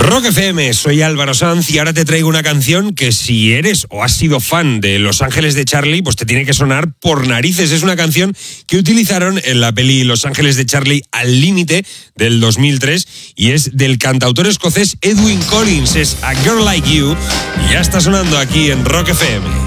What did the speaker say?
Rock FM, soy Álvaro Sanz y ahora te traigo una canción que si eres o has sido fan de Los Ángeles de Charlie, pues te tiene que sonar por narices. Es una canción que utilizaron en la peli Los Ángeles de Charlie al límite del 2003 y es del cantautor escocés Edwyn Collins, es A Girl Like You y ya está sonando aquí en Rock FM.